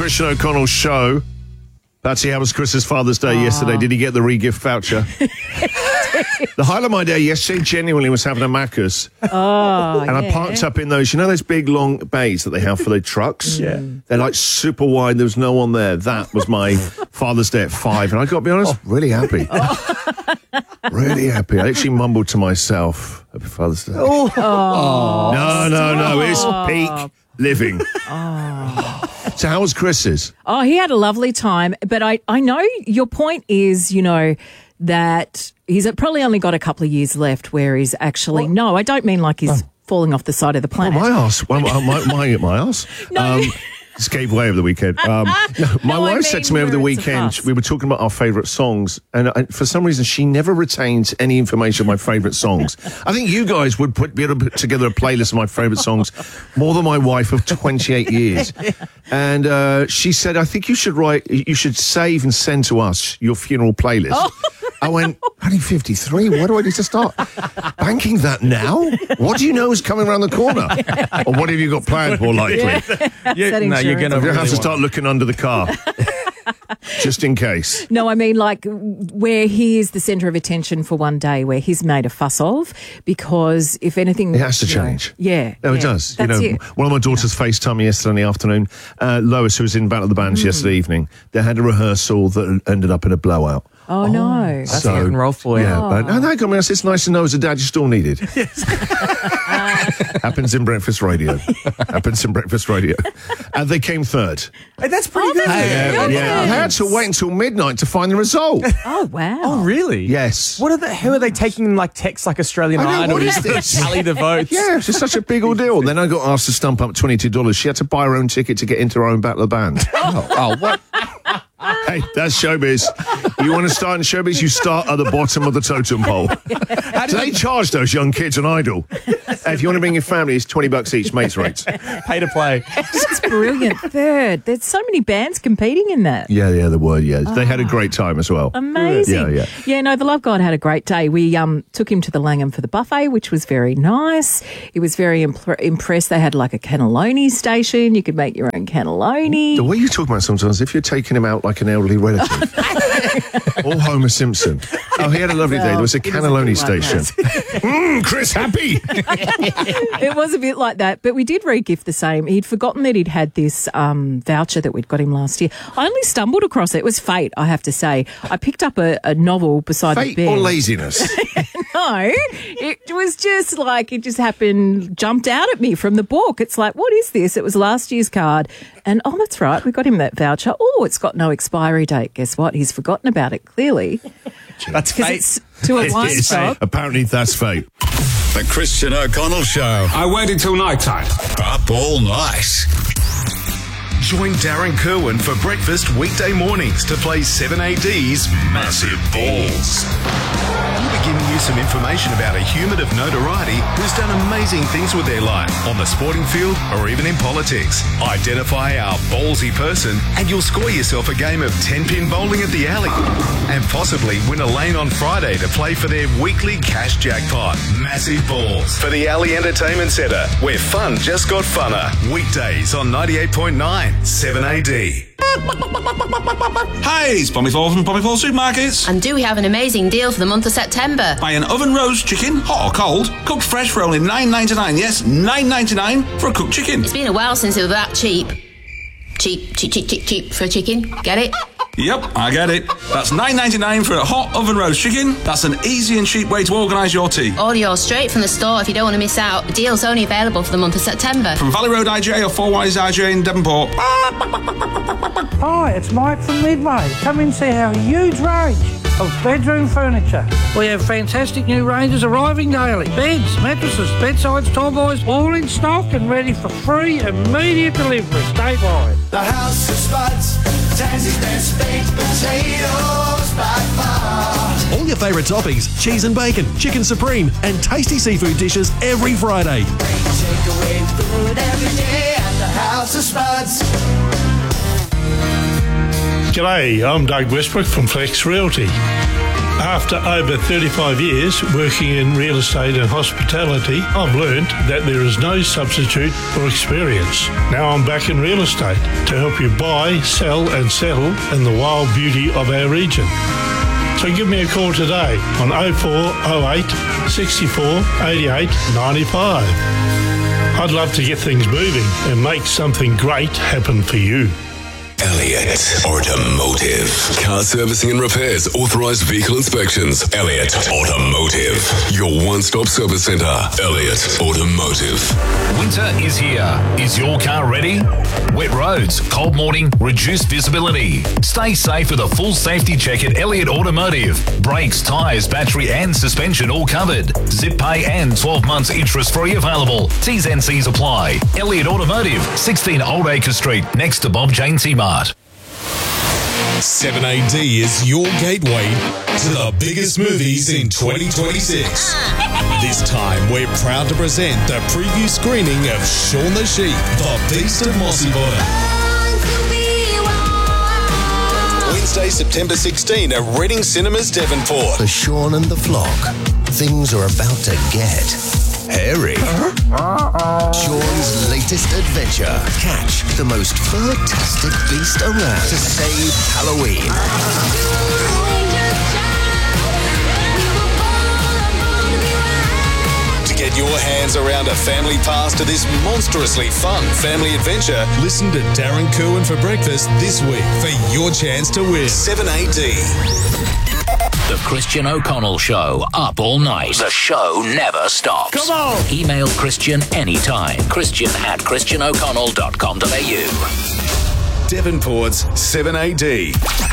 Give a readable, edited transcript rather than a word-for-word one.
Christian O'Connell show. Patsy, how was Chris's Father's Day yesterday? Did he get the re-gift voucher? The highlight of my day yesterday genuinely was having a Macca's. I parked up in those, those big long bays that they have for their trucks? Yeah. They're like super wide. There was no one there. That was my Father's Day at 5. And I got to be honest, really happy. Really happy. I actually mumbled to myself, Happy Father's Day. No. It's peak living. So how was Chris's? Oh, he had a lovely time. But I know your point is, that he's probably only got a couple of years left where he's actually... No, I don't mean like he's falling off the side of the planet. My ass. My ass. No. Just gave way over the weekend. My wife said to me over the weekend, we were talking about our favourite songs, and for some reason she never retains any information of my favourite songs. I think you guys would be able to put together a playlist of my favourite songs more than my wife of 28 years. And she said, I think you should save and send to us your funeral playlist. I went, only 53? Why do I need to start banking that now? What do you know is coming around the corner? Or what have you got planned, more likely? You're going to have to start looking under the car. Just in case. No, I mean like where he is the centre of attention for one day, where he's made a fuss of, because if anything... It has to change. Yeah. No, it does. That's it. One of my daughters FaceTimed me yesterday in the afternoon. Lois, who was in Battle of the Bands yesterday evening, they had a rehearsal that ended up in a blowout. Oh, no. That's rock and roll for you. Yeah, but that got me. It's nice to know as a dad you're still needed. Happens in breakfast radio. And they came third. Hey, that's pretty good. Yeah. I had to wait until midnight to find the result. Oh, wow. Oh, really? Yes. Who are they taking like texts like Australian Idol? What is this? Tally the votes. Yeah, it's just such a big ordeal. Then I got asked to stump up $22. She had to buy her own ticket to get into her own Battle of the Bands. What? Hey, that's showbiz. You want to start in showbiz, you start at the bottom of the totem pole. So they charge those young kids on Idol. If you want to bring your family, it's $20 each, mates rates. Pay to play. That's brilliant. Third. There's so many bands competing in that. Yeah, there were, They had a great time as well. Amazing. Yeah. Yeah, no, the Love God had a great day. We took him to the Langham for the buffet, which was very nice. He was very impressed. They had like a cannelloni station. You could make your own cannelloni. The way you talk about it sometimes, if you're taking him out like an elderly relative. Or Homer Simpson. Oh, he had a lovely day. There was a cannelloni station. Chris happy. It was a bit like that, but we did re-gift the same. He'd forgotten that he'd had this voucher that we'd got him last year. I only stumbled across it. It was fate, I have to say. I picked up a novel beside the bed. Fate or laziness? No, it was just like, it just happened, jumped out at me from the book. It's like, what is this? It was last year's card. And, oh, that's right, we got him that voucher. Oh, it's got no expiry date. Guess what? He's forgotten about it, clearly. That's fate. It's to a wine shop. Apparently that's fate. The Christian O'Connell Show. I waited till night time. Up all night. Join Darren Kerwin for breakfast weekday mornings to play 7AD's Massive Balls. We'll be giving you some information about a human of notoriety who's done amazing things with their life on the sporting field or even in politics. Identify our ballsy person and you'll score yourself a game of 10-pin bowling at the alley and possibly win a lane on Friday to play for their weekly cash jackpot. Massive Balls for the Alley Entertainment Centre, where fun just got funner. Weekdays on 98.9 7AD. Hi, it's Pommy Fall from Pommy Fall Supermarkets. And do we have an amazing deal for the month of September? Buy an oven roast chicken, hot or cold, cooked fresh for only $9.99. Yes, $9.99 for a cooked chicken. It's been a while since it was that cheap. Cheap for a chicken. Get it? Yep, I get it. That's $9.99 for a hot oven roast chicken. That's an easy and cheap way to organise your tea. Order yours straight from the store if you don't want to miss out. The deal's only available for the month of September. From Valley Road IGA or Four Wise IGA in Devonport. Hi, it's Mike from Midway. Come and see our huge range of bedroom furniture. We have fantastic new ranges arriving daily. Beds, mattresses, bedsides, toyboys, all in stock and ready for free immediate delivery statewide. The House of Spuds, Tansie's best baked potatoes by far. All your favourite toppings, cheese and bacon, chicken supreme and tasty seafood dishes every Friday. Take away food every day at the House of Spuds. G'day, I'm Doug Westbrook from Flex Realty. After over 35 years working in real estate and hospitality, I've learned that there is no substitute for experience. Now I'm back in real estate to help you buy, sell and settle in the wild beauty of our region. So give me a call today on 0408 64 88 95. I'd love to get things moving and make something great happen for you. Elliott Automotive. Car servicing and repairs, authorised vehicle inspections. Elliott Automotive. Your one-stop service centre. Elliott Automotive. Winter is here. Is your car ready? Wet roads, cold morning, reduced visibility. Stay safe with a full safety check at Elliott Automotive. Brakes, tyres, battery and suspension all covered. Zip pay and 12 months interest-free available. T's and C's apply. Elliott Automotive, 16 Old Acre Street, next to Bob Jane T-Mart. 7AD is your gateway to the biggest movies in 2026. This time, we're proud to present the preview screening of Shaun the Sheep, The Beast of Mossy Bottom. Wednesday, September 16 at Reading Cinemas, Devonport. For Shaun and the flock, things are about to get hairy. Shaun's latest adventure. Catch the most fantastic beast around to save Halloween. To get your hands around a family pass to this monstrously fun family adventure, listen to Darren Kerwin for breakfast this week for your chance to win 7AD. The Christian O'Connell Show, up all night. The show never stops. Come on! Email Christian anytime. Christian@christianoconnell.com.au. Devonport's 7AD.